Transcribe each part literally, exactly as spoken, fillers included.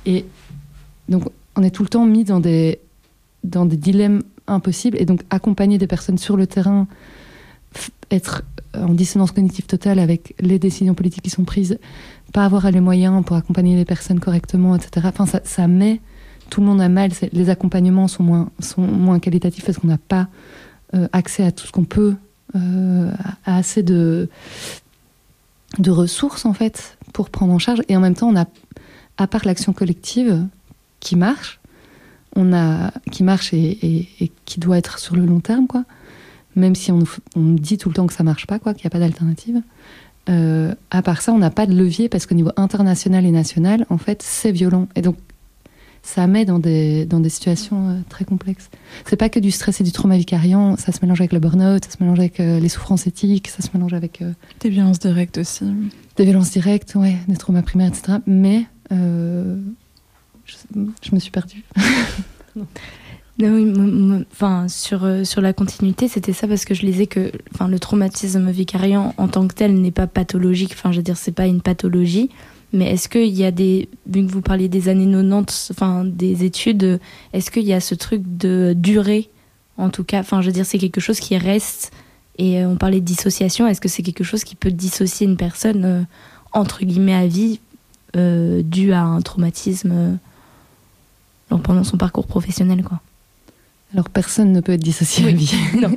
Et donc, on est tout le temps mis dans des, dans des dilemmes impossibles. Et donc, accompagner des personnes sur le terrain, f- être en dissonance cognitive totale avec les décisions politiques qui sont prises, pas avoir les moyens pour accompagner les personnes correctement, et cetera. Enfin, ça, ça met tout le monde à mal. C'est, les accompagnements sont moins, sont moins qualitatifs parce qu'on n'a pas euh, accès à tout ce qu'on peut, euh, à, à assez de, de ressources, en fait, pour prendre en charge. Et en même temps, on a, à part l'action collective qui marche, on a, qui marche et, et, et qui doit être sur le long terme, quoi. Même si on nous, on nous dit tout le temps que ça marche pas, quoi, qu'il n'y a pas d'alternative. Euh, à part ça, on n'a pas de levier parce qu'au niveau international et national, en fait, c'est violent. Et donc, ça met dans des, dans des situations euh, très complexes. C'est pas que du stress et du trauma vicariant, ça se mélange avec le burn-out, ça se mélange avec euh, les souffrances éthiques, ça se mélange avec... Euh, des violences directes aussi. Des violences directes, ouais, des traumas primaires, et cetera. Mais, euh, je, je me suis perdue. Non. Non, oui, m- m- enfin, sur, euh, sur la continuité, c'était ça parce que je lisais que enfin, le traumatisme vicariant en tant que tel n'est pas pathologique, enfin, je veux dire, c'est pas une pathologie, mais est-ce qu'il y a des, vu que vous parliez des années quatre-vingt-dix, enfin, des études, est-ce qu'il y a ce truc de durée, en tout cas, enfin, je veux dire, c'est quelque chose qui reste, et euh, on parlait de dissociation, est-ce que c'est quelque chose qui peut dissocier une personne, euh, entre guillemets, à vie, euh, dû à un traumatisme euh, pendant son parcours professionnel, quoi? Alors, personne ne peut être dissocié oui. à vie. Non.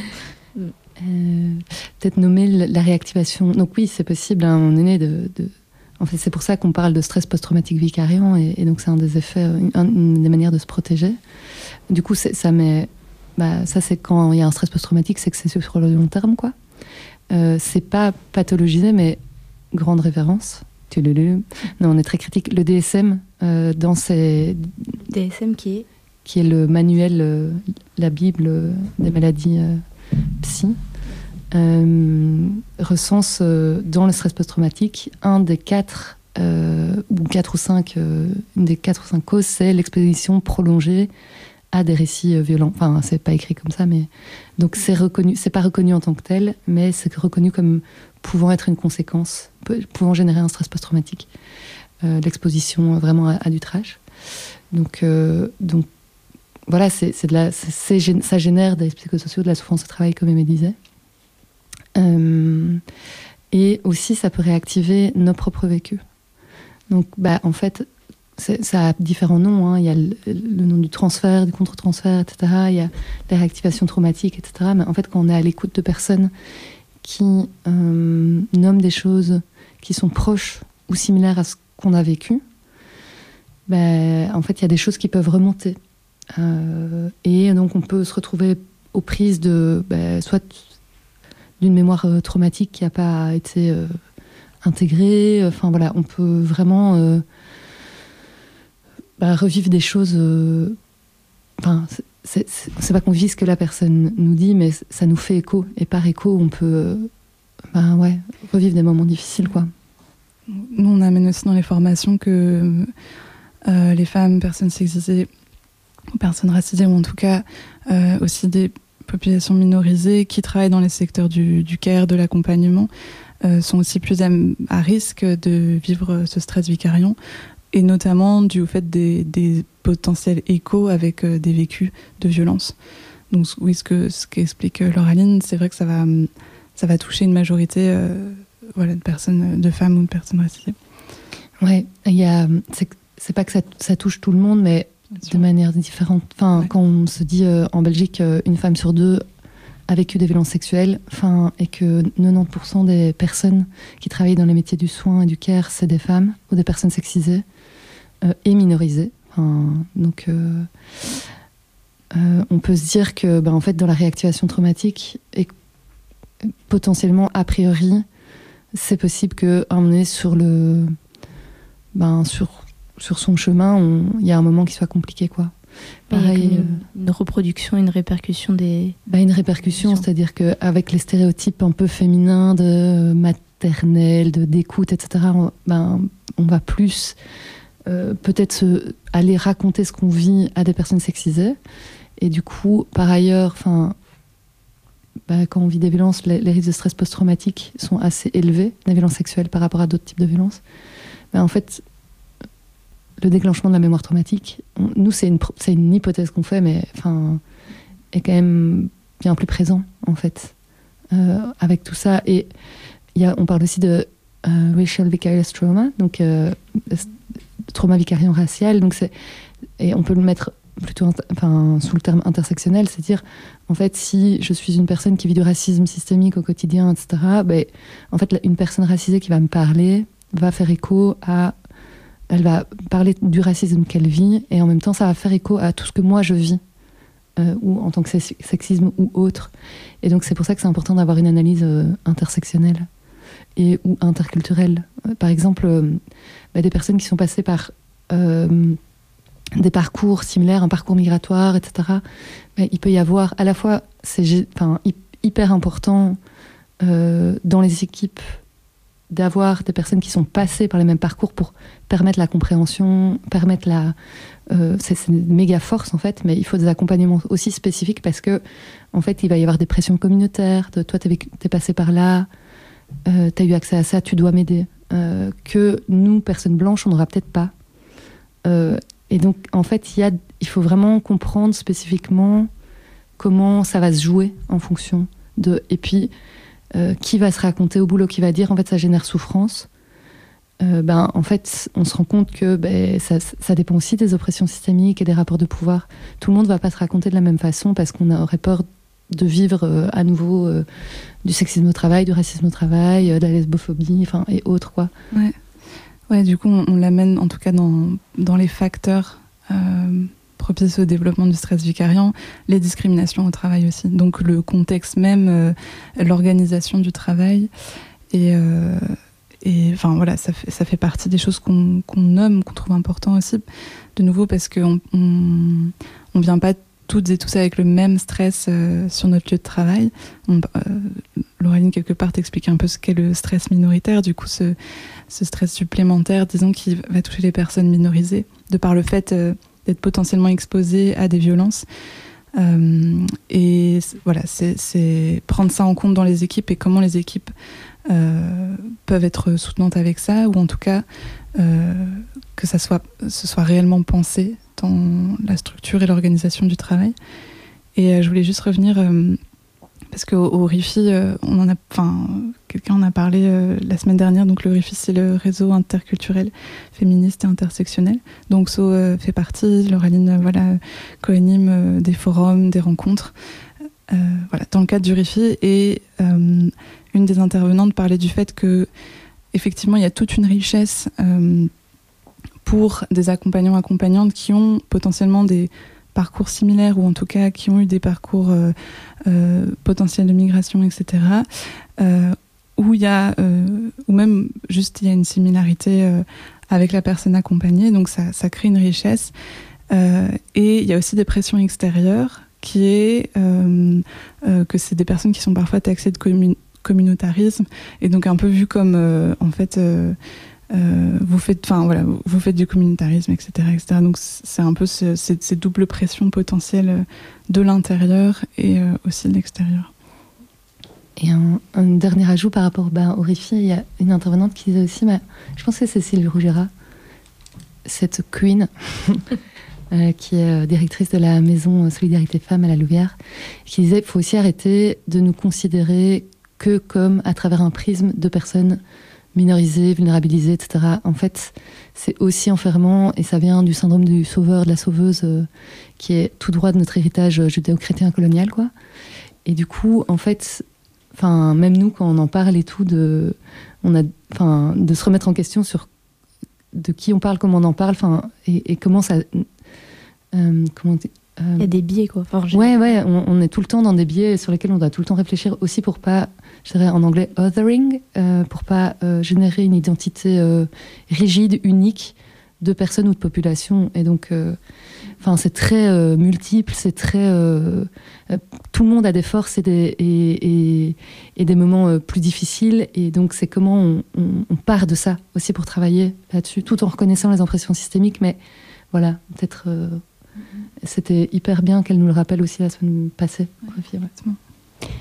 euh, peut-être nommer la réactivation. Donc oui, c'est possible à un moment donné de, de... En fait, c'est pour ça qu'on parle de stress post-traumatique vicariant, et, et donc c'est un des effets, une, une des manières de se protéger. Du coup, c'est, ça met... Bah, ça, c'est quand il y a un stress post-traumatique, c'est que c'est sur le long terme, quoi. Euh, c'est pas pathologisé, mais grande référence. Non, on est très critique. Le D S M, euh, dans ses... D S M qui est qui est le manuel, euh, la Bible euh, des maladies euh, psy, euh, recense euh, dans le stress post-traumatique un des quatre, euh, ou quatre ou cinq, euh, une des quatre ou cinq causes, c'est l'exposition prolongée à des récits euh, violents. Enfin, c'est pas écrit comme ça, mais donc c'est reconnu, c'est pas reconnu en tant que tel, mais c'est reconnu comme pouvant être une conséquence, pouvant générer un stress post-traumatique, euh, l'exposition vraiment à, à du trash. Donc, euh, donc voilà, c'est, c'est de la, c'est, c'est, ça génère des psychosociaux, de la souffrance au travail, comme Aimé disait. Euh, et aussi, ça peut réactiver nos propres vécus. Donc, bah, en fait, c'est, ça a différents noms. Hein. Il y a le, le nom du transfert, du contre-transfert, et cetera. Il y a la réactivation traumatique, et cetera. Mais en fait, quand on est à l'écoute de personnes qui euh, nomment des choses qui sont proches ou similaires à ce qu'on a vécu, bah, en fait, il y a des choses qui peuvent remonter. Euh, et donc on peut se retrouver aux prises de bah, soit d'une mémoire euh, traumatique qui n'a pas été euh, intégrée, enfin voilà, on peut vraiment euh, bah, revivre des choses, euh, enfin c'est, c'est, c'est pas qu'on vit ce que la personne nous dit, mais ça nous fait écho, et par écho on peut euh, bah, ouais, revivre des moments difficiles, quoi. Nous on amène aussi dans les formations que euh, les femmes, personnes sexisées, personnes racisées, ou en tout cas euh, aussi des populations minorisées qui travaillent dans les secteurs du, du care, de l'accompagnement, euh, sont aussi plus à, à risque de vivre ce stress vicariant, et notamment dû au fait des, des potentiels échos avec euh, des vécus de violence. Donc oui, ce que ce qu'explique Lauraline, c'est vrai que ça va, ça va toucher une majorité euh, voilà, de personnes, de femmes ou de personnes racisées. Ouais, il y a, c'est, c'est pas que ça, ça touche tout le monde, mais de manière différente. Enfin, ouais. Quand on se dit euh, en Belgique, euh, une femme sur deux a vécu des violences sexuelles, enfin, et que quatre-vingt-dix pour cent des personnes qui travaillent dans les métiers du soin et du care, c'est des femmes ou des personnes sexisées euh, et minorisées. Enfin, donc, euh, euh, on peut se dire que, ben, en fait, dans la réactivation traumatique, et potentiellement, a priori, c'est possible qu'à un moment donné, sur le, ben, sur sur son chemin, il y a un moment qui soit compliqué, quoi. Pareil, une, euh, une reproduction, une répercussion des... Bah, une répercussion, c'est-à-dire qu'avec les stéréotypes un peu féminins de maternelle, de, d'écoute, et cetera, on, ben, on va plus euh, peut-être se, aller raconter ce qu'on vit à des personnes sexisées. Et du coup, par ailleurs, bah, quand on vit des violences, les, les risques de stress post-traumatique sont assez élevés, des violences sexuelles par rapport à d'autres types de violences. Bah, en fait... le déclenchement de la mémoire traumatique, on, nous, c'est une, c'est une hypothèse qu'on fait, mais enfin, est quand même bien plus présent, en fait, euh, avec tout ça. Et y a, on parle aussi de euh, racial vicarious trauma, donc euh, trauma vicariant racial, donc c'est, et on peut le mettre plutôt enfin, sous le terme intersectionnel, c'est-à-dire, en fait, si je suis une personne qui vit du racisme systémique au quotidien, et cetera, ben, en fait, une personne racisée qui va me parler va faire écho à... Elle va parler du racisme qu'elle vit, et en même temps, ça va faire écho à tout ce que moi, je vis, euh, ou en tant que sexisme ou autre. Et donc, c'est pour ça que c'est important d'avoir une analyse euh, intersectionnelle et, ou interculturelle. Euh, par exemple, euh, ben, des personnes qui sont passées par... Euh, des parcours similaires, un parcours migratoire, et cetera. Mais il peut y avoir à la fois, c'est enfin, hyper important euh, dans les équipes d'avoir des personnes qui sont passées par les mêmes parcours pour permettre la compréhension, permettre la... Euh, c'est, c'est une méga force en fait, mais il faut des accompagnements aussi spécifiques parce que en fait, il va y avoir des pressions communautaires, de toi, t'es, t'es passé par là, euh, t'as eu accès à ça, tu dois m'aider, euh, que nous, personnes blanches, on n'aura peut-être pas. Euh, Et donc, en fait, il, y a, il faut vraiment comprendre spécifiquement comment ça va se jouer en fonction de... Et puis, euh, qui va se raconter au boulot, qui va dire, en fait, ça génère souffrance. Euh, ben, en fait, on se rend compte que ben, ça, ça dépend aussi des oppressions systémiques et des rapports de pouvoir. Tout le monde ne va pas se raconter de la même façon parce qu'on aurait peur de vivre euh, à nouveau euh, du sexisme au travail, du racisme au travail, euh, de la lesbophobie, enfin, et autres, quoi. Ouais. Ouais, du coup, on, on l'amène en tout cas dans, dans les facteurs euh, propices au développement du stress vicariant, les discriminations au travail aussi. Donc le contexte même, euh, l'organisation du travail. Et, euh, et enfin voilà, ça fait, ça fait partie des choses qu'on, qu'on nomme, qu'on trouve important aussi. De nouveau, parce qu'on on, on vient pas toutes et tous avec le même stress euh, sur notre lieu de travail. On, euh, Laureline, quelque part, t'explique un peu ce qu'est le stress minoritaire, du coup, ce, ce stress supplémentaire, disons, qui va toucher les personnes minorisées, de par le fait euh, d'être potentiellement exposées à des violences. Euh, et voilà, c'est, c'est prendre ça en compte dans les équipes et comment les équipes euh, peuvent être soutenantes avec ça, ou en tout cas, euh, que ça soit, ce soit réellement pensé dans la structure et l'organisation du travail. Et euh, je voulais juste revenir, euh, parce qu'au au R I F I, euh, on en a, enfin, quelqu'un en a parlé euh, la semaine dernière, donc le R I F I, c'est le réseau interculturel, féministe et intersectionnel. Donc So euh, fait partie, Laureline, euh, voilà, co-anime euh, des forums, des rencontres, euh, voilà, dans le cadre du R I F I. Et euh, une des intervenantes parlait du fait que, effectivement, il y a toute une richesse euh, pour des accompagnants, accompagnantes qui ont potentiellement des parcours similaires, ou en tout cas qui ont eu des parcours euh, euh, potentiels de migration, et cetera, euh, où il y a, euh, ou même juste il y a une similarité euh, avec la personne accompagnée, donc ça, ça crée une richesse. Euh, et il y a aussi des pressions extérieures, qui est euh, euh, que c'est des personnes qui sont parfois taxées de commun- communautarisme, et donc un peu vues comme, euh, en fait... Euh, Euh, vous faites, enfin voilà, vous faites du communautarisme, et cetera, et cetera. Donc c'est un peu ce, ces, ces doubles pressions potentielles de l'intérieur et euh, aussi de l'extérieur. Et un, un dernier ajout par rapport ben, au R I F I, il y a une intervenante qui disait aussi, ben, je pense que c'est Cécile Rougera, cette queen, euh, qui est directrice de la maison Solidarité Femmes à la Louvière, qui disait qu'il faut aussi arrêter de nous considérer que comme à travers un prisme de personnes minorisées, vulnérabilisées, et cetera. En fait, c'est aussi enfermant, et ça vient du syndrome du sauveur, de la sauveuse, euh, qui est tout droit de notre héritage judéo-chrétien colonial, quoi. Et du coup, en fait, enfin, même nous, quand on en parle et tout, de, on a, enfin, de se remettre en question sur de qui on parle, comment on en parle, enfin, et, et comment ça, euh, comment on dit, euh, il y a des biais, quoi. Enfin, ouais, ouais, on, on est tout le temps dans des biais sur lesquels on doit tout le temps réfléchir aussi pour pas, je dirais en anglais othering, euh, pour pas euh, générer une identité euh, rigide, unique de personnes ou de populations. Et donc, enfin, euh, c'est très euh, multiple, c'est très, euh, euh, tout le monde a des forces et des et, et, et des moments euh, plus difficiles. Et donc, c'est comment on, on, on part de ça aussi pour travailler là-dessus, tout en reconnaissant les impressions systémiques. Mais voilà, peut-être. Euh, C'était hyper bien qu'elle nous le rappelle aussi la semaine passée. Ouais,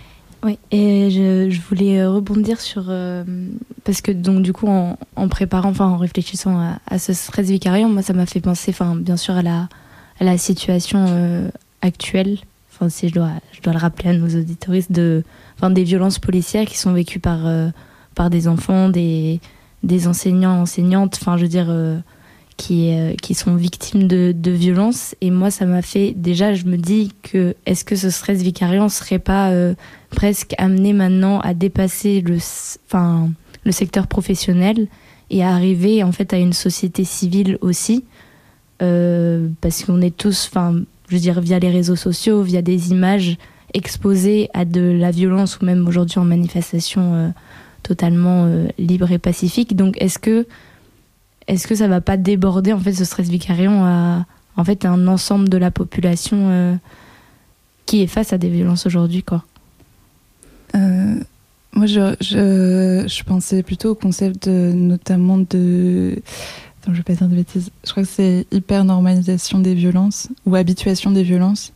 Oui, et je, je voulais rebondir sur... Euh, parce que donc du coup, en, en préparant, enfin en réfléchissant à, à ce stress vicariant, moi ça m'a fait penser, enfin bien sûr à la, à la situation euh, actuelle, enfin si je dois, je dois le rappeler à nos auditoristes, de, enfin, des violences policières qui sont vécues par, euh, par des enfants, des, des enseignants, enseignantes, enfin je veux dire... Euh, Qui, euh, qui sont victimes de, de violences. Et moi, ça m'a fait... Déjà, je me dis que est-ce que ce stress vicariant ne serait pas euh, presque amené maintenant à dépasser le, enfin, le secteur professionnel et à arriver en fait à une société civile aussi, euh, parce qu'on est tous, enfin, je veux dire, via les réseaux sociaux, via des images exposées à de la violence, ou même aujourd'hui en manifestation euh, totalement euh, libre et pacifique. Donc, est-ce que Est-ce que ça va pas déborder en fait ce stress vicariant à en fait un ensemble de la population euh, qui est face à des violences aujourd'hui, quoi? euh, Moi, je, je je pensais plutôt au concept de, notamment de, attends, je vais pas dire de bêtises. Je crois que c'est hyper normalisation des violences ou habituation des violences.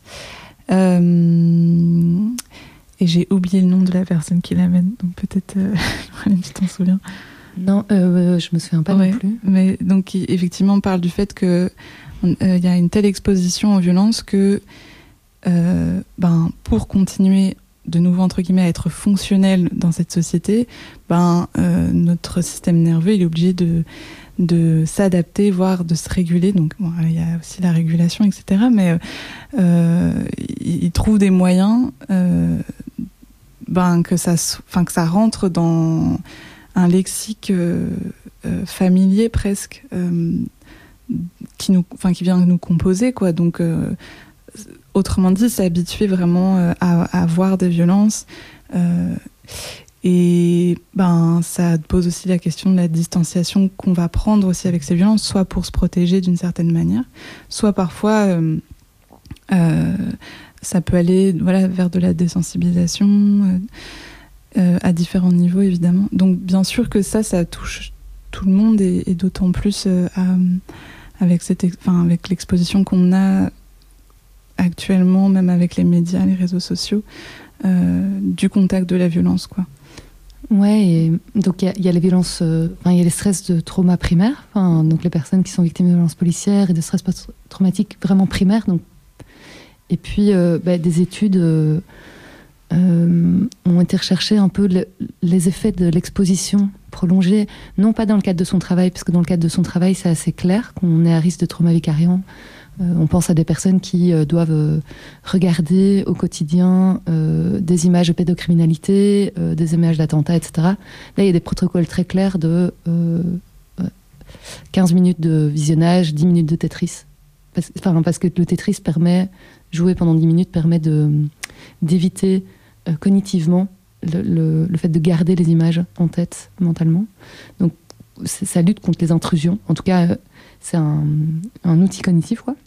Euh, et j'ai oublié le nom de la personne qui l'amène, donc peut-être euh, tu t'en souviens. Non, euh, je me souviens pas ouais, non plus. Mais donc, il, effectivement, on parle du fait que il euh, y a une telle exposition aux violences que, euh, ben, pour continuer de nouveau entre guillemets à être fonctionnel dans cette société, ben, euh, notre système nerveux il est obligé de de s'adapter, voire de se réguler. Donc, bon, il y a aussi la régulation, et cetera. Mais euh, il, il trouve des moyens, euh, ben, que ça, enfin, que ça rentre dans un lexique euh, euh, familier presque, euh, qui nous, enfin qui vient nous composer, quoi. Donc, euh, autrement dit, s'habituer vraiment euh, à, à voir des violences, euh, et ben ça pose aussi la question de la distanciation qu'on va prendre aussi avec ces violences, soit pour se protéger d'une certaine manière, soit parfois euh, euh, ça peut aller, voilà, vers de la désensibilisation. Euh, Euh, à différents niveaux évidemment. Donc bien sûr que ça, ça touche tout le monde et, et d'autant plus euh, à, avec, cette, enfin, avec l'exposition qu'on a actuellement, même avec les médias, les réseaux sociaux, euh, du contact de la violence, quoi. Ouais, et donc il y, y a les violences, euh, il y a les stress de trauma primaire, donc les personnes qui sont victimes de violences policières et de stress post-traumatique vraiment primaire. Donc, et puis euh, bah, des études euh, Euh, ont été recherchés un peu le, les effets de l'exposition prolongée, non pas dans le cadre de son travail, parce que dans le cadre de son travail, c'est assez clair qu'on est à risque de trauma vicariant. Euh, on pense à des personnes qui euh, doivent euh, regarder au quotidien euh, des images de pédocriminalité, euh, des images d'attentats, et cetera. Là, il y a des protocoles très clairs de euh, quinze minutes de visionnage, dix minutes de Tetris. Parce, enfin, parce que le Tetris permet, jouer pendant dix minutes, permet de, d'éviter euh, cognitivement le, le, le fait de garder les images en tête mentalement. Donc ça lutte contre les intrusions. En tout cas, euh, c'est un, un outil cognitif, quoi.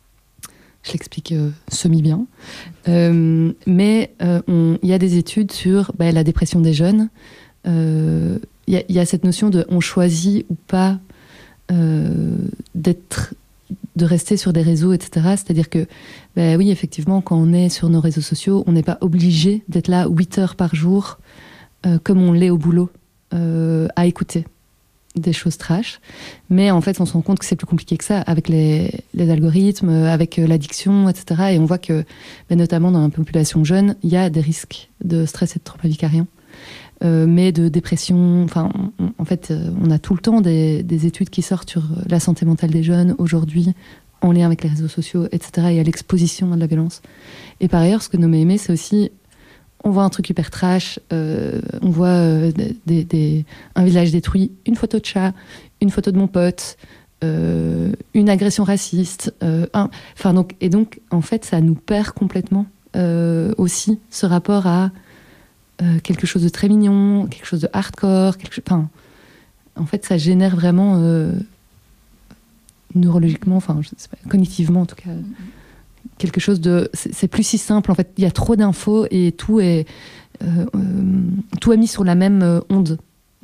Je l'explique euh, semi-bien. Euh, mais il euh, y a des études sur bah, la dépression des jeunes. Il euh, y, y a cette notion de on choisit ou pas euh, d'être, de rester sur des réseaux, et cetera. C'est-à-dire que, bah, oui, effectivement, quand on est sur nos réseaux sociaux, on n'est pas obligé d'être là huit heures par jour, euh, comme on l'est au boulot, euh, à écouter des choses trash. Mais en fait, on se rend compte que c'est plus compliqué que ça, avec les, les algorithmes, avec l'addiction, et cetera. Et on voit que, bah, notamment dans la population jeune, il y a des risques de stress et de trauma vicariant. Euh, mais de dépression, enfin, on, en fait, euh, on a tout le temps des, des études qui sortent sur la santé mentale des jeunes aujourd'hui, en lien avec les réseaux sociaux, et cetera, et à l'exposition à de la violence. Et par ailleurs, ce que nous aimé, c'est aussi, on voit un truc hyper trash, euh, on voit euh, des, des, un village détruit, une photo de chat, une photo de mon pote, euh, une agression raciste, euh, un, enfin, donc, et donc, en fait, ça nous perd complètement euh, aussi ce rapport à Euh, quelque chose de très mignon, quelque chose de hardcore, quelque chose, enfin, en fait, ça génère vraiment euh, neurologiquement, enfin, je sais pas, cognitivement en tout cas, mm-hmm. quelque chose de, c'est, c'est plus si simple. En fait, il y a trop d'infos et tout est, euh, euh, tout est mis sur la même euh, onde. Mm.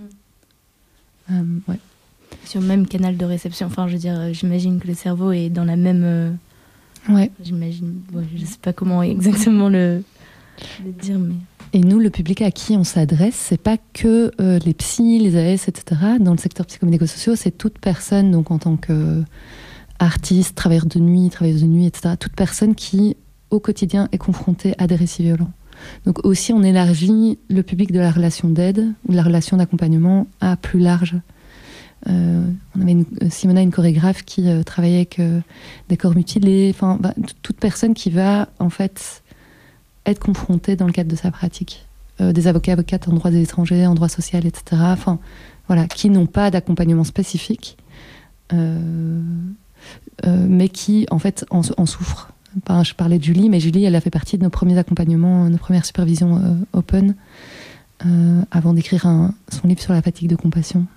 Euh, ouais. Sur le même canal de réception. Enfin, je veux dire, j'imagine que le cerveau est dans la même. Euh... Ouais. J'imagine. Ouais, je sais pas comment exactement le, le dire, mais. Et nous, le public à qui on s'adresse, c'est pas que euh, les psys, les A S, et cetera. Dans le secteur psychomédico-social, c'est toute personne, donc en tant qu'artiste, travailleur de nuit, travailleuse de nuit, et cetera. Toute personne qui, au quotidien, est confrontée à des récits violents. Donc aussi, on élargit le public de la relation d'aide ou de la relation d'accompagnement à plus large. Euh, on avait une, Simona, une chorégraphe qui euh, travaillait avec euh, des corps mutilés, enfin, bah, t- toute personne qui va, en fait, être confrontée dans le cadre de sa pratique. Euh, des avocats, avocates en droit des étrangers, en droit social, et cetera. Enfin, voilà, qui n'ont pas d'accompagnement spécifique, euh, euh, mais qui, en fait, en, en souffrent. Enfin, je parlais de Julie, mais Julie, elle a fait partie de nos premiers accompagnements, nos premières supervisions euh, open, euh, avant d'écrire un, son livre sur la fatigue de compassion.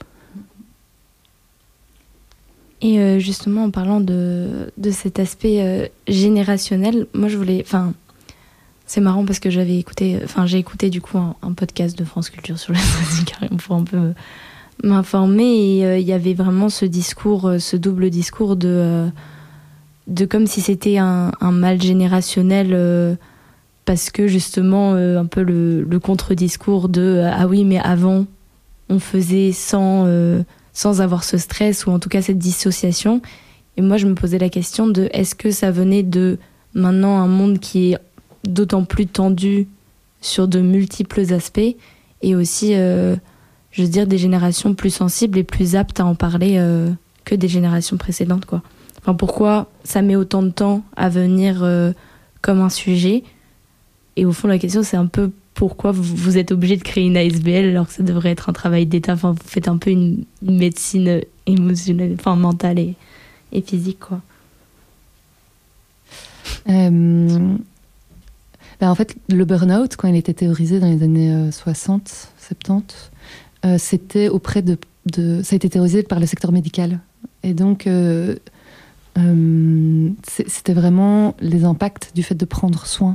Et euh, justement, en parlant de, de cet aspect euh, générationnel, moi je voulais... Enfin, c'est marrant parce que j'avais écouté... Enfin, j'ai écouté du coup un, un podcast de France Culture sur le stress vicariant pour un peu m'informer. Et il euh, y avait vraiment ce discours, euh, ce double discours de... Euh, de comme si c'était un, un mal générationnel euh, parce que justement euh, un peu le, le contre-discours de euh, ah oui mais avant on faisait sans, euh, sans avoir ce stress ou en tout cas cette dissociation. Et moi je me posais la question de est-ce que ça venait de maintenant un monde qui est d'autant plus tendu sur de multiples aspects et aussi euh, je veux dire des générations plus sensibles et plus aptes à en parler euh, que des générations précédentes quoi. Enfin, pourquoi ça met autant de temps à venir euh, comme un sujet? Et au fond, la question, c'est un peu pourquoi vous, vous êtes obligé de créer une A S B L alors que ça devrait être un travail d'État. Enfin, vous faites un peu une, une médecine émotionnelle, enfin mentale et, et physique, quoi. Euh, ben en fait, le burn-out, quand il était théorisé dans les années euh, soixante, soixante-dix, euh, c'était auprès de, de... Ça a été théorisé par le secteur médical. Et donc... Euh, Euh, c'était vraiment les impacts du fait de prendre soin.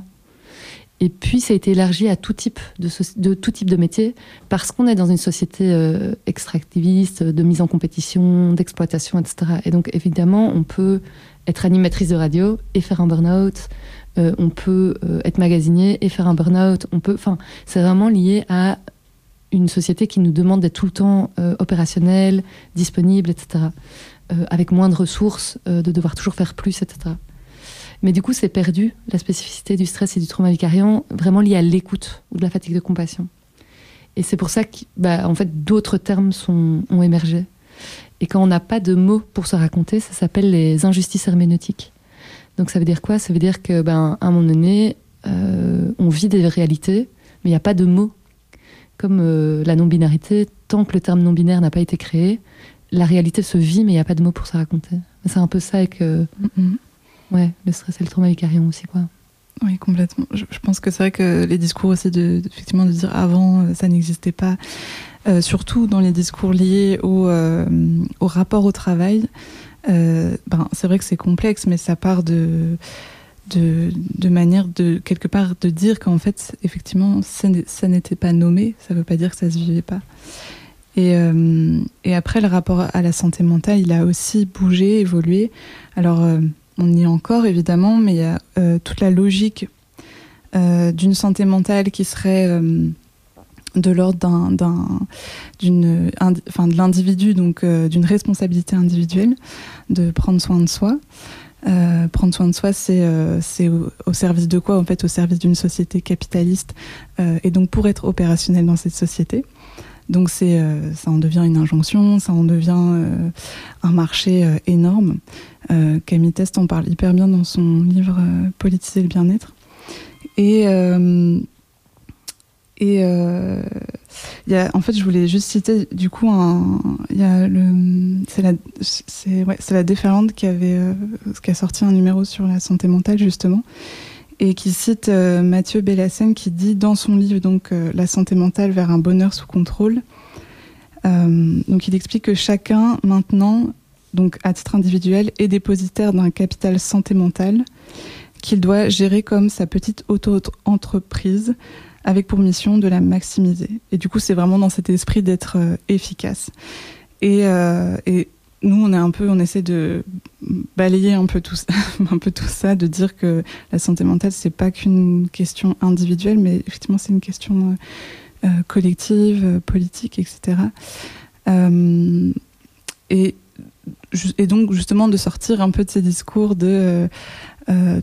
Et puis ça a été élargi à tout type de, so- de tout type de métier parce qu'on est dans une société euh, extractiviste, de mise en compétition, d'exploitation, et cetera. Et donc évidemment, on peut être animatrice de radio et faire un burn-out. Euh, on peut euh, être magasinier et faire un burn-out. On peut, enfin, c'est vraiment lié à une société qui nous demande d'être tout le temps euh, opérationnel, disponible, et cetera. Euh, avec moins de ressources, euh, de devoir toujours faire plus, et cetera. Mais du coup, c'est perdu, la spécificité du stress et du trauma vicariant, vraiment liée à l'écoute ou de la fatigue de compassion. Et c'est pour ça que, bah, en fait, d'autres termes sont, ont émergé. Et quand on n'a pas de mots pour se raconter, ça s'appelle les injustices herméneutiques. Donc ça veut dire quoi? Ça veut dire que, ben, à un moment donné, euh, on vit des réalités, mais il n'y a pas de mots. Comme euh, la non-binarité, tant que le terme non-binaire n'a pas été créé, la réalité se vit, mais il n'y a pas de mots pour se raconter. C'est un peu ça avec euh, mm-hmm. ouais, le stress et le trauma vicariant aussi, quoi. Oui, complètement. Je, je pense que c'est vrai que les discours aussi, de, de, effectivement, de dire avant, ça n'existait pas, euh, surtout dans les discours liés au, euh, au rapport au travail, euh, ben, c'est vrai que c'est complexe, mais ça part de, de, de manière de, quelque part, de dire qu'en fait, effectivement, ça, ça n'était pas nommé, ça ne veut pas dire que ça ne se vivait pas. Et, euh, et après, le rapport à la santé mentale, il a aussi bougé, évolué. Alors, euh, on y est encore, évidemment, mais il y a euh, toute la logique euh, d'une santé mentale qui serait euh, de l'ordre d'un, d'un, d'une, indi- enfin, de l'individu, donc euh, d'une responsabilité individuelle, de prendre soin de soi. Euh, prendre soin de soi, c'est, euh, c'est au, au service de quoi? En fait, au service d'une société capitaliste, euh, et donc pour être opérationnel dans cette société. Donc c'est, euh, ça en devient une injonction, ça en devient euh, un marché euh, énorme. Euh, Camille Test en parle hyper bien dans son livre euh, « Politiser le bien-être ». Et, euh, et euh, y a, en fait, je voulais juste citer du coup, un, y a le, c'est, la, c'est, ouais, c'est la Déferlante qui, avait, euh, qui a sorti un numéro sur la santé mentale justement, et qui cite euh, Mathieu Bellassène qui dit dans son livre donc euh, La santé mentale vers un bonheur sous contrôle. Euh, donc il explique que chacun maintenant, donc à titre individuel, est dépositaire d'un capital santé mentale qu'il doit gérer comme sa petite auto-entreprise avec pour mission de la maximiser. Et du coup c'est vraiment dans cet esprit d'être euh, efficace. Et, euh, et nous, on est un peu, on essaie de balayer un peu tout ça, un peu tout ça, de dire que la santé mentale, c'est pas qu'une question individuelle, mais effectivement, c'est une question euh, collective, euh, politique, et cetera. Euh, et, et donc, justement, de sortir un peu de ces discours de euh, euh,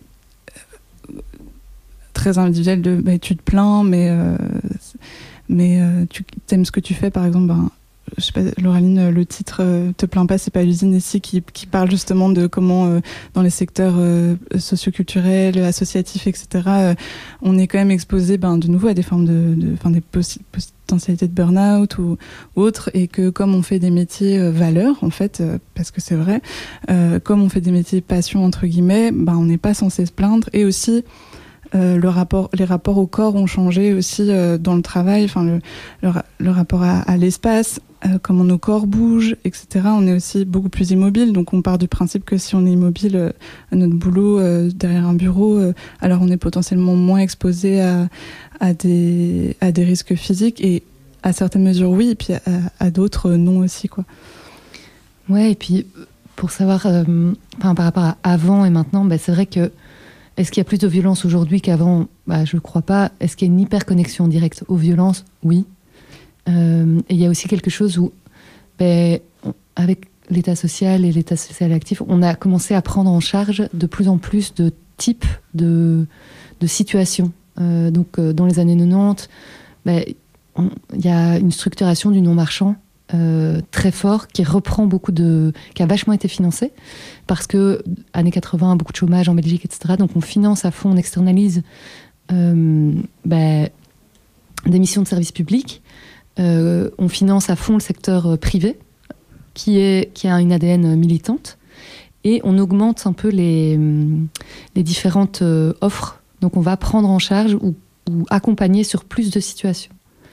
très individuels de bah, tu te plains, mais euh, mais euh, tu aimes ce que tu fais, par exemple. Ben, je sais pas, Lauraline, le titre euh, Te plains pas, c'est pas l'usine ici, qui, qui parle justement de comment euh, dans les secteurs euh, socioculturels, associatifs, et cetera, euh, on est quand même exposé ben, de nouveau à des formes de, de, enfin, des possi- potentialités de burn-out ou, ou autres, et que comme on fait des métiers euh, valeurs, en fait, euh, parce que c'est vrai, euh, comme on fait des métiers passion, entre guillemets, ben, on n'est pas censé se plaindre, et aussi Euh, le rapport, les rapports au corps ont changé aussi euh, dans le travail, enfin le, le, le rapport à, à l'espace, euh, comment nos corps bougent, et cetera. On est aussi beaucoup plus immobile, donc on part du principe que si on est immobile euh, à notre boulot, euh, derrière un bureau, euh, alors on est potentiellement moins exposé à, à, des, à des risques physiques, et à certaines mesures oui, et puis à, à d'autres non aussi, quoi. Ouais, et puis pour savoir, euh, enfin, par rapport à avant et maintenant, bah, c'est vrai que est-ce qu'il y a plus de violence aujourd'hui qu'avant ? Bah, je ne crois pas. Est-ce qu'il y a une hyper-connexion directe aux violences ? Oui. Euh, et il y a aussi quelque chose où, bah, on, avec l'état social et l'état social actif, on a commencé à prendre en charge de plus en plus de types de, de situations. Euh, donc, euh, dans les années quatre-vingt-dix, bah, il y a une structuration du non-marchand Euh, très fort, qui reprend beaucoup de... qui a vachement été financé, parce que, années quatre-vingts, beaucoup de chômage en Belgique, et cetera. Donc on finance à fond, on externalise euh, bah, des missions de service public, euh, on finance à fond le secteur privé, qui, est, qui a une A D N militante, et on augmente un peu les, les différentes euh, offres. Donc on va prendre en charge ou, ou accompagner sur plus de situations.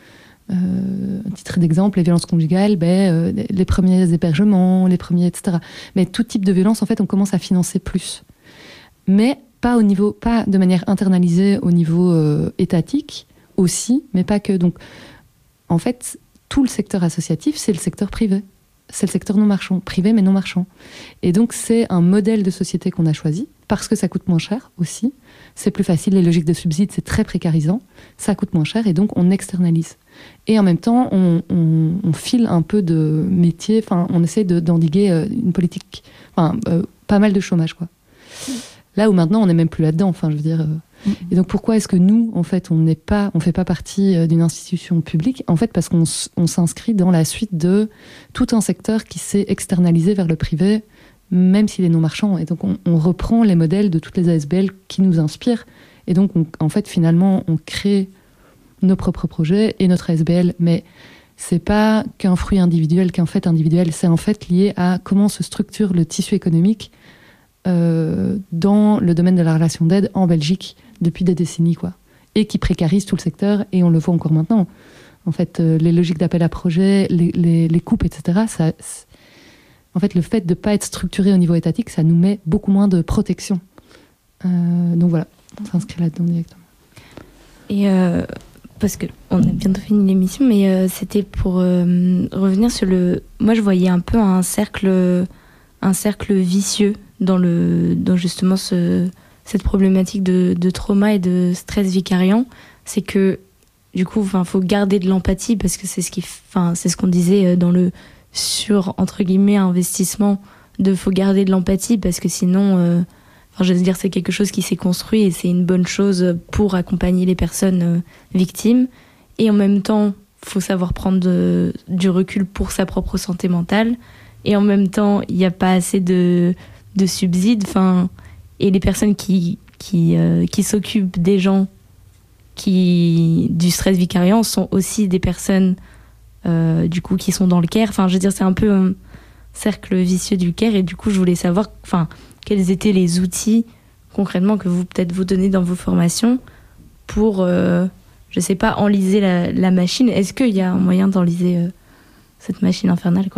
Euh, un titre d'exemple, les violences conjugales, ben, euh, les premiers hébergements, les premiers, et cetera. Mais tout type de violence, en fait, on commence à financer plus. Mais pas au niveau, pas de manière internalisée au niveau euh, étatique aussi, mais pas que. Donc, en fait, tout le secteur associatif, c'est le secteur privé. C'est le secteur non marchand, privé mais non marchand. Et donc, c'est un modèle de société qu'on a choisi, parce que ça coûte moins cher aussi. C'est plus facile, les logiques de subsides, c'est très précarisant. Ça coûte moins cher et donc on externalise. Et en même temps, on, on, on file un peu de métier, enfin, on essaie de, d'endiguer euh, une politique, enfin, euh, pas mal de chômage, quoi. Mmh. Là où maintenant, on n'est même plus là-dedans, enfin, je veux dire. Euh, mmh. Et donc, pourquoi est-ce que nous, en fait, on n'est pas, on fait pas partie euh, d'une institution publique ? En fait, parce qu'on s- on s'inscrit dans la suite de tout un secteur qui s'est externalisé vers le privé, même s'il est non marchand. Et donc, on, on reprend les modèles de toutes les A S B L qui nous inspirent. Et donc, on, en fait, finalement, on crée nos propres projets et notre A S B L, mais c'est pas qu'un fruit individuel, qu'un fait individuel, c'est en fait lié à comment se structure le tissu économique euh, dans le domaine de la relation d'aide en Belgique depuis des décennies, quoi, et qui précarise tout le secteur, et on le voit encore maintenant. En fait, euh, les logiques d'appel à projet, les, les, les coupes, et cetera, ça, en fait, le fait de ne pas être structuré au niveau étatique, ça nous met beaucoup moins de protection. Euh, donc voilà, on s'inscrit là-dedans directement. Et euh, parce qu'on a bientôt fini l'émission, mais euh, c'était pour euh, revenir sur le... Moi, je voyais un peu un cercle, un cercle vicieux dans, le, dans justement ce, cette problématique de, de trauma et de stress vicariant. C'est que, du coup, il faut garder de l'empathie, parce que c'est ce, qui, c'est ce qu'on disait dans le sur, entre guillemets, investissement, de faut garder de l'empathie, parce que sinon... Euh, Enfin, je veux dire, c'est quelque chose qui s'est construit et c'est une bonne chose pour accompagner les personnes euh, victimes. Et en même temps, il faut savoir prendre de, du recul pour sa propre santé mentale. Et en même temps, il n'y a pas assez de, de subsides. Enfin, et les personnes qui, qui, euh, qui s'occupent des gens qui, du stress vicariant sont aussi des personnes euh, du coup, qui sont dans le care. Enfin, je veux dire, c'est un peu un cercle vicieux du care. Et du coup, je voulais savoir... Enfin, quels étaient les outils concrètement que vous peut-être vous donnez dans vos formations pour, euh, je sais pas, enliser la, la machine. Est-ce qu'il y a un moyen d'enliser euh, cette machine infernale, quoi ?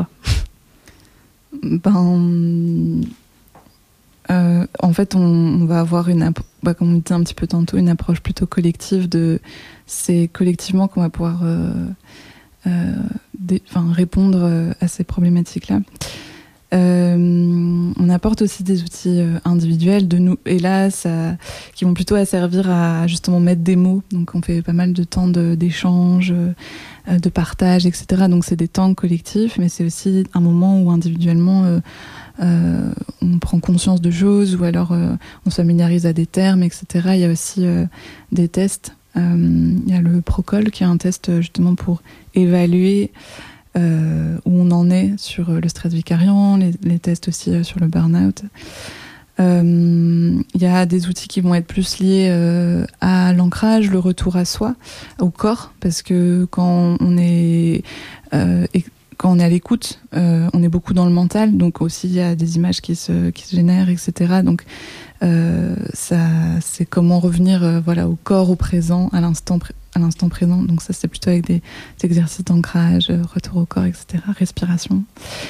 Ben, euh, en fait, on, on va avoir une, bah, comme on disait un petit peu tantôt, une approche plutôt collective. De, c'est collectivement qu'on va pouvoir euh, euh, des, répondre à ces problématiques-là. Euh, on apporte aussi des outils euh, individuels de nous, et là, ça, qui vont plutôt à servir à justement mettre des mots. Donc, on fait pas mal de temps de, d'échange, euh, de partage, et cetera. Donc, c'est des temps collectifs, mais c'est aussi un moment où individuellement, euh, euh, on prend conscience de choses, ou alors euh, on se familiarise à des termes, et cetera. Il y a aussi euh, des tests. Euh, il y a le Procol, qui est un test justement pour évaluer Euh, où on en est sur le stress vicariant, les, les tests aussi sur le burn-out. Il euh, y a des outils qui vont être plus liés euh, à l'ancrage, le retour à soi, au corps, parce que quand on est, euh, quand on est à l'écoute, euh, on est beaucoup dans le mental, donc aussi il y a des images qui se, qui se génèrent, et cetera. Donc euh, ça, c'est comment revenir euh, voilà, au corps, au présent, à l'instant présent. à l'instant présent, donc ça c'est plutôt avec des, des exercices d'ancrage, retour au corps, et cetera, respiration.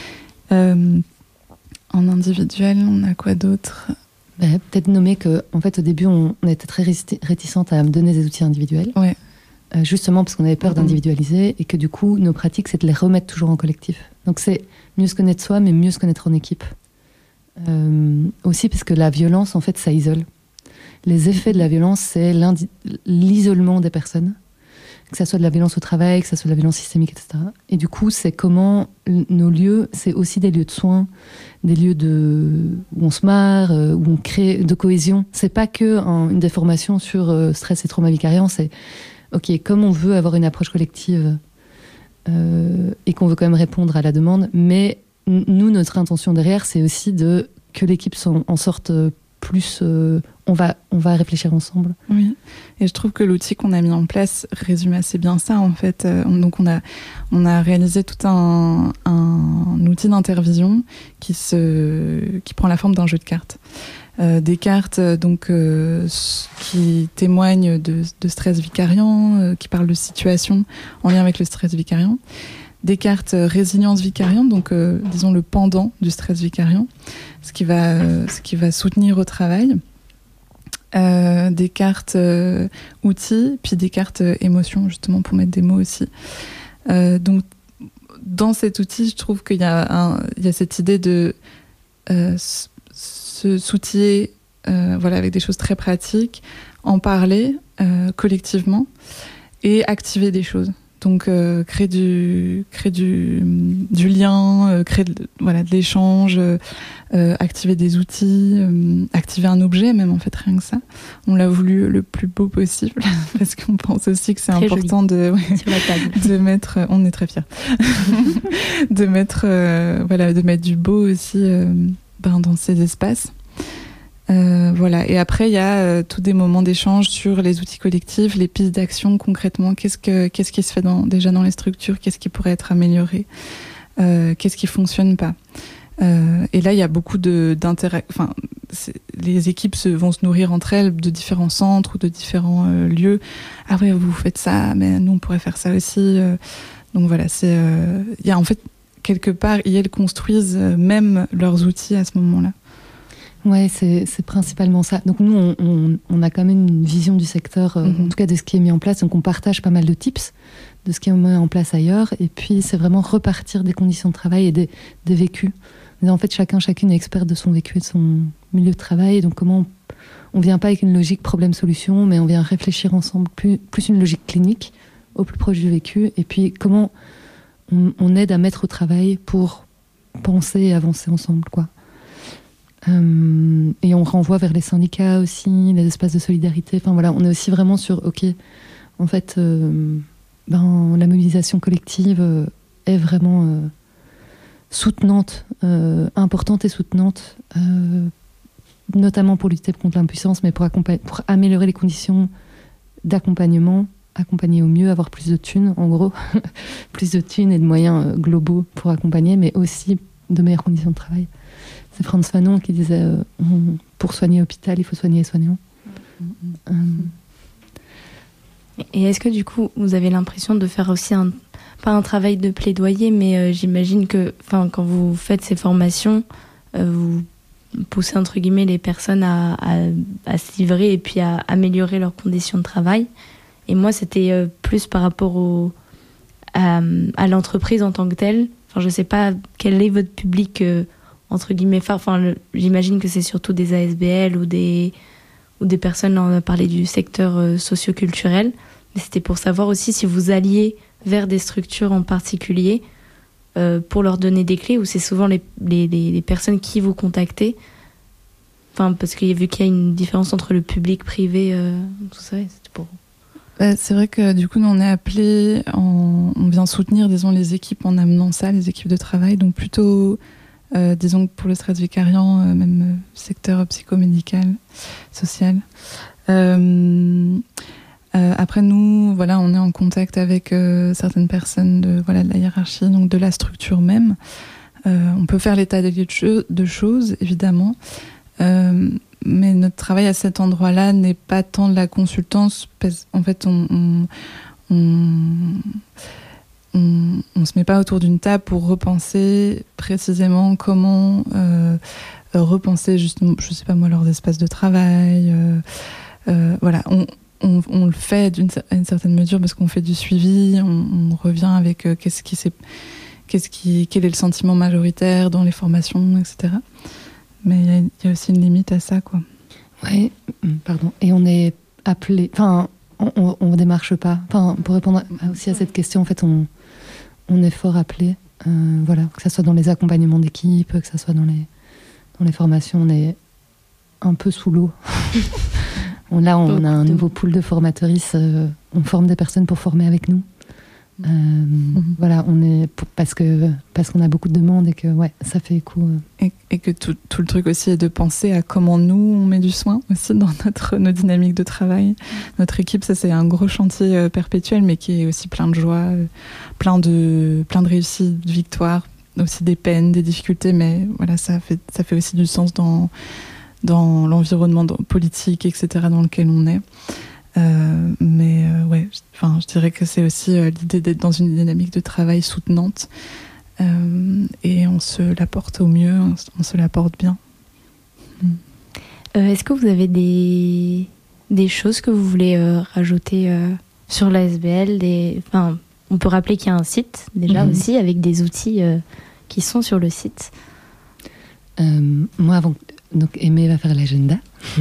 Euh, en individuel, on a quoi d'autre ? Ben, peut-être nommer que, en fait, au début, on, on était très réticente à me donner des outils individuels, ouais. euh, justement parce qu'on avait peur mmh. d'individualiser, et que du coup, nos pratiques, c'est de les remettre toujours en collectif. Donc c'est mieux se connaître soi, mais mieux se connaître en équipe. Euh, aussi parce que la violence, en fait, ça isole. Les effets de la violence, c'est l'isolement des personnes, que ça soit de la violence au travail, que ça soit de la violence systémique, et cetera. Et du coup, c'est comment nos lieux, c'est aussi des lieux de soins, des lieux de, où on se marre, où on crée de cohésion. C'est pas que un, une déformation sur euh, stress et trauma vicariant, c'est ok, comme on veut avoir une approche collective euh, et qu'on veut quand même répondre à la demande, mais nous, notre intention derrière, c'est aussi de que l'équipe en, en sorte plus... Euh, on va, on va réfléchir ensemble. Oui, et je trouve que l'outil qu'on a mis en place résume assez bien ça, en fait. Euh, donc, on a, on a réalisé tout un, un outil d'intervision qui, se, qui prend la forme d'un jeu de cartes. Euh, des cartes donc, euh, qui témoignent de, de stress vicariant, euh, qui parlent de situations en lien avec le stress vicariant. Des cartes résilience vicariante, donc euh, disons le pendant du stress vicariant, ce qui va, euh, ce qui va soutenir au travail. Euh, des cartes euh, outils, puis des cartes euh, émotions, justement, pour mettre des mots aussi. Euh, donc, dans cet outil, je trouve qu'il y a, un, il y a cette idée de euh, se s'outiller euh, voilà, avec des choses très pratiques, en parler euh, collectivement et activer des choses. Donc, euh, créer du, créer du, du lien, euh, créer de, voilà, de l'échange, euh, activer des outils, euh, activer un objet même, en fait, rien que ça. On l'a voulu le plus beau possible, parce qu'on pense aussi que c'est très important de, ouais, sur la table. de mettre, on est très fiers, de mettre, euh, voilà, de mettre du beau aussi euh, ben, dans ces espaces. Euh, voilà. Et après, il y a euh, tous des moments d'échange sur les outils collectifs, les pistes d'action concrètement. Qu'est-ce que qu'est-ce qui se fait dans, déjà dans les structures, qu'est-ce qui pourrait être amélioré, euh, qu'est-ce qui fonctionne pas. Euh, et là, il y a beaucoup de d'interac. Enfin, les équipes se, vont se nourrir entre elles de différents centres ou de différents euh, lieux. Ah ouais, vous faites ça, mais nous on pourrait faire ça aussi. Euh, donc voilà, c'est il euh, y a en fait quelque part, elles construisent même leurs outils à ce moment-là. Ouais, c'est, c'est principalement ça. Donc nous, on, on, on a quand même une vision du secteur, euh, mm-hmm. en tout cas de ce qui est mis en place. Donc on partage pas mal de tips de ce qui est mis en place ailleurs. Et puis c'est vraiment repartir des conditions de travail et des, des vécus. En fait, chacun, chacune est experte de son vécu et de son milieu de travail. Donc comment on, on vient pas avec une logique problème-solution, mais on vient réfléchir ensemble, plus, plus une logique clinique, au plus proche du vécu. Et puis comment on, on aide à mettre au travail pour penser et avancer ensemble, quoi. Euh, et on renvoie vers les syndicats aussi, les espaces de solidarité. Enfin voilà, on est aussi vraiment sur, ok, en fait, euh, ben, la mobilisation collective euh, est vraiment euh, soutenante, euh, importante et soutenante, euh, notamment pour lutter contre l'impuissance, mais pour, accompa- pour améliorer les conditions d'accompagnement, accompagner au mieux, avoir plus de thunes, en gros, plus de thunes et de moyens euh, globaux pour accompagner, mais aussi de meilleures conditions de travail. C'est Frantz Fanon qui disait euh, on, pour soigner l'hôpital, il faut soigner les soignants. Mmh. Euh. Et est-ce que du coup, vous avez l'impression de faire aussi un, pas un travail de plaidoyer, mais euh, j'imagine que quand vous faites ces formations, euh, vous poussez entre guillemets les personnes à, à, à se livrer et puis à améliorer leurs conditions de travail. Et moi, c'était euh, plus par rapport au, à, à l'entreprise en tant que telle. Enfin, je ne sais pas quel est votre public euh, entre guillemets phares. Enfin, le, j'imagine que c'est surtout des A S B L ou des, ou des personnes, on a parlé du secteur euh, socio-culturel. Mais c'était pour savoir aussi si vous alliez vers des structures en particulier euh, pour leur donner des clés, ou c'est souvent les, les, les, les personnes qui vous contactaient. Enfin, parce qu'il y a vu qu'il y a une différence entre le public, privé, euh, tout ça, c'était pour... Bah, c'est vrai que du coup, nous, on est appelés, en... on vient soutenir, disons, les équipes en amenant ça, les équipes de travail, donc plutôt, euh, disons, pour le stress vicariant, euh, même euh, secteur psychomédical, social. Euh... Euh, après, nous, voilà, on est en contact avec euh, certaines personnes de, voilà, de la hiérarchie, donc de la structure même. Euh, on peut faire l'état des lieux de, cho- de choses, évidemment. Euh, mais notre travail à cet endroit-là n'est pas tant de la consultance, parce qu'en fait, on, on, on, on, on se met pas autour d'une table pour repenser précisément comment euh, repenser justement, je sais pas moi, leurs espaces de travail. Euh, euh, voilà, on, on, on le fait d'une une certaine mesure parce qu'on fait du suivi, on, on revient avec euh, qu'est-ce qui s'est, qu'est-ce qui, quel est le sentiment majoritaire dans les formations, et cetera. Mais il y, y a aussi une limite à ça, quoi. Oui, pardon. Et on est appelé... Enfin, on ne démarche pas. Enfin, pour répondre aussi à cette question, en fait, on, on est fort appelé. Euh, voilà, que ce soit dans les accompagnements d'équipe, que ce soit dans les, dans les formations, on est un peu sous l'eau. on, là, on a un nouveau pool de formatrices. Euh, on forme des personnes pour former avec nous. Euh, mmh. Voilà, on est pour, parce que parce qu'on a beaucoup de demandes et que ouais, ça fait écho. Et, et que tout, tout le truc aussi est de penser à comment nous on met du soin aussi dans notre nos dynamiques de travail. Mmh. Notre équipe, ça c'est un gros chantier euh, perpétuel, mais qui est aussi plein de joie, euh, plein de plein de réussites, de victoires, aussi des peines, des difficultés, mais voilà, ça fait ça fait aussi du sens dans dans l'environnement politique, et cetera dans lequel on est. Euh, mais euh, ouais, enfin, je dirais que c'est aussi euh, l'idée d'être dans une dynamique de travail soutenante euh, et on se la porte au mieux, on, on se la porte bien. Mm. Euh, est-ce que vous avez des, des choses que vous voulez euh, rajouter euh, sur l'A S B L des... enfin, on peut rappeler qu'il y a un site déjà mm-hmm. aussi avec des outils euh, qui sont sur le site. Euh, moi, avant, donc Aimée va faire l'agenda.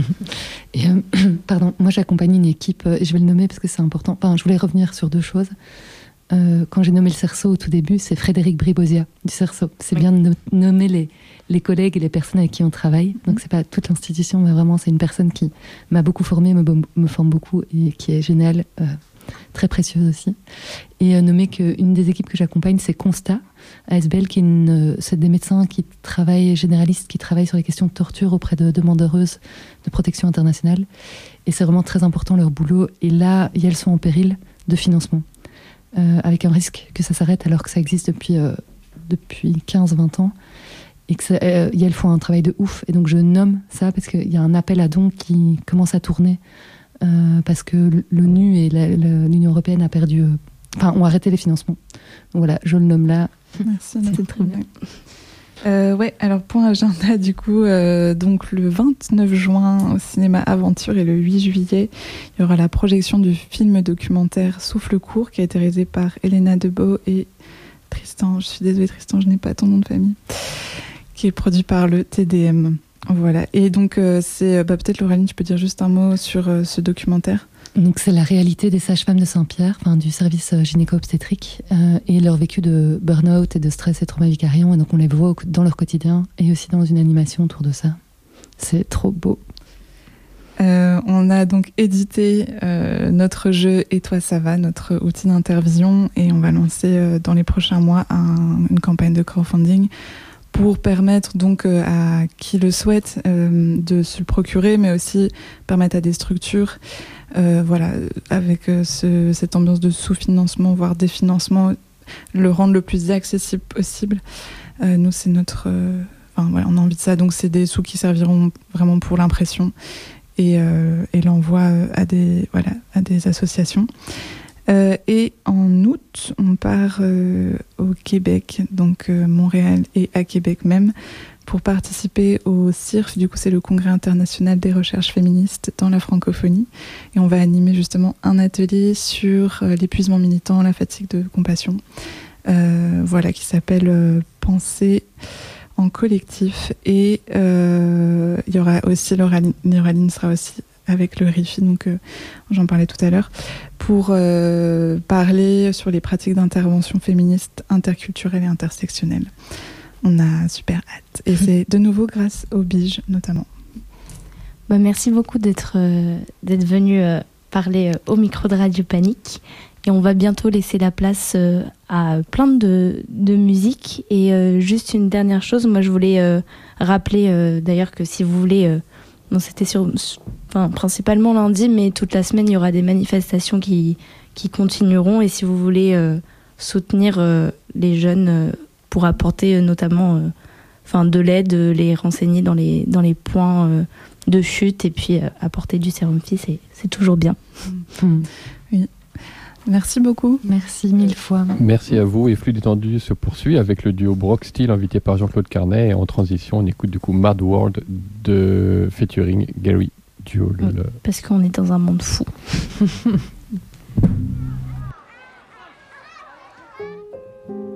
Et, euh, pardon, moi j'accompagne une équipe, euh, et je vais le nommer parce que c'est important. Enfin, je voulais revenir sur deux choses. Euh, quand j'ai nommé le CERSO au tout début, c'est Frédéric Bribosia du CERSO. C'est oui. bien de no- nommer les, les collègues et les personnes avec qui on travaille. Donc c'est pas toute l'institution, mais vraiment c'est une personne qui m'a beaucoup formée, me, me forme beaucoup et qui est géniale, euh, très précieuse aussi. Et euh, nommer qu'une des équipes que j'accompagne, c'est Constat, A S B L, qui est une, euh, c'est des médecins qui travaillent, généralistes, qui travaillent sur les questions de torture auprès de demandeuses de protection internationale. Et c'est vraiment très important leur boulot. Et là, elles sont en péril de financement, euh, avec un risque que ça s'arrête alors que ça existe depuis, euh, depuis quinze vingt ans. Et que euh, elles font un travail de ouf. Et donc je nomme ça parce qu'il y a un appel à dons qui commence à tourner. Euh, parce que l'ONU et la, la, l'Union européenne a perdu, euh, enfin, ont arrêté les financements. Donc voilà, je le nomme là. Merci, c'est très bien. Euh, ouais, alors point agenda du coup, euh, donc le vingt-neuf juin au cinéma Aventure et le huit juillet, il y aura la projection du film documentaire Souffle court qui a été réalisé par Elena Debeau et Tristan. Je suis désolée Tristan, je n'ai pas ton nom de famille. Qui est produit par le T D M. Voilà, et donc euh, c'est bah, peut-être Laureline, tu peux dire juste un mot sur euh, ce documentaire. Donc c'est la réalité des sages-femmes de Saint-Pierre, enfin du service euh, gynéco-obstétrique, euh, et leur vécu de burn-out et de stress et trauma vicariant, et donc on les voit dans leur quotidien et aussi dans une animation autour de ça. C'est trop beau. Euh, on a donc édité euh, notre jeu Et toi ça va, notre outil d'intervision, et on va lancer euh, dans les prochains mois un, une campagne de crowdfunding pour permettre donc euh, à qui le souhaite euh, de se le procurer, mais aussi permettre à des structures, euh, voilà, avec euh, ce, cette ambiance de sous-financement, voire définancement, le rendre le plus accessible possible. Euh, nous, c'est notre... Euh, enfin, voilà, on a envie de ça, donc c'est des sous qui serviront vraiment pour l'impression et, euh, et l'envoi à des, voilà, à des associations. Euh, et en août, on part euh, au Québec, donc euh, Montréal et à Québec même, pour participer au C I R F. Du coup, c'est le Congrès international des recherches féministes dans la francophonie. Et on va animer justement un atelier sur euh, l'épuisement militant, la fatigue de compassion. Euh, voilà, qui s'appelle euh, Penser en collectif. Et euh, il y aura aussi Lauraline, Lauraline sera aussi avec le RIFI, donc euh, j'en parlais tout à l'heure, pour euh, parler sur les pratiques d'intervention féministe, interculturelle et intersectionnelle. On a super hâte. Et c'est de nouveau grâce au Bige, notamment. Bah, merci beaucoup d'être, euh, d'être venu euh, parler euh, au micro de Radio Panique. Et on va bientôt laisser la place euh, à plein de, de musique. Et euh, juste une dernière chose, moi je voulais euh, rappeler euh, d'ailleurs que si vous voulez... Euh, bon, c'était sur, enfin, principalement lundi, mais toute la semaine, il y aura des manifestations qui, qui continueront. Et si vous voulez euh, soutenir euh, les jeunes... Euh, pour apporter euh, notamment euh, enfin, de l'aide, euh, les renseigner dans les, dans les points euh, de chute et puis euh, apporter du sérum Phi, c'est, c'est toujours bien. Mmh. Oui. Merci beaucoup. Merci mille fois. Merci à vous. Et Flux détendu se poursuit avec le duo Brock Steele invité par Jean-Claude Carnet. Et en transition, on écoute du coup Mad World de featuring Gary Jules. Oui, parce qu'on est dans un monde fou.